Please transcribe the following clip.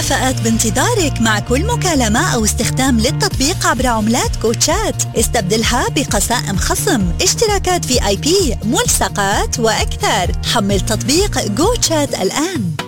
ومكافآت بانتظارك مع كل مكالمة أو استخدام للتطبيق عبر عملات كوتشات. استبدلها بقسائم خصم، اشتراكات VIP، ملصقات وأكثر. حمل تطبيق كوتشات الآن.